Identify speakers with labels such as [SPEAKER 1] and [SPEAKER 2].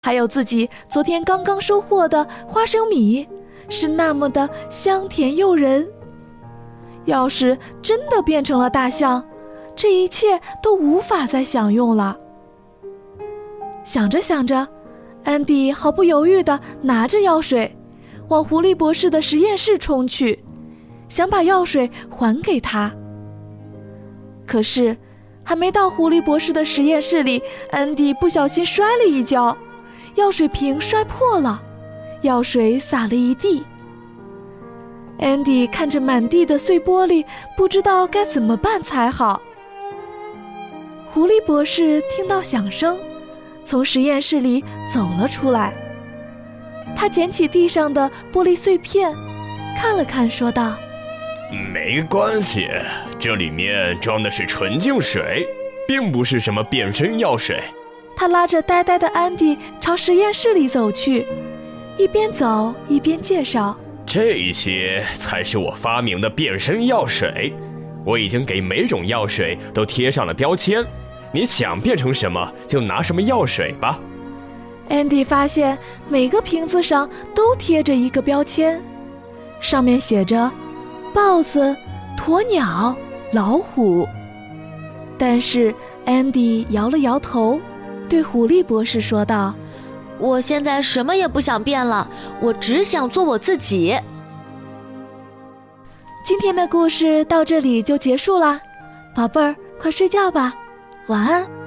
[SPEAKER 1] 还有自己昨天刚刚收获的花生米，是那么的香甜诱人。要是真的变成了大象，这一切都无法再享用了。想着想着，安迪毫不犹豫地拿着药水往狐狸博士的实验室冲去，想把药水还给他。可是还没到狐狸博士的实验室里，安迪不小心摔了一跤，药水瓶摔破了，药水洒了一地。安迪看着满地的碎玻璃，不知道该怎么办才好。狐狸博士听到响声，从实验室里走了出来。他捡起地上的玻璃碎片，看了看，说道：
[SPEAKER 2] 没关系，这里面装的是纯净水，并不是什么变身药水。
[SPEAKER 1] 他拉着呆呆的安迪朝实验室里走去，一边走一边介绍：
[SPEAKER 2] 这些才是我发明的变身药水，我已经给每种药水都贴上了标签，你想变成什么就拿什么药水吧。
[SPEAKER 1] 安迪发现每个瓶子上都贴着一个标签，上面写着豹子、鸵鸟、老虎。但是安迪摇了摇头，对狐狸博士说道：
[SPEAKER 3] 我现在什么也不想变了，我只想做我自己。
[SPEAKER 1] 今天的故事到这里就结束啦，宝贝儿，快睡觉吧，晚安。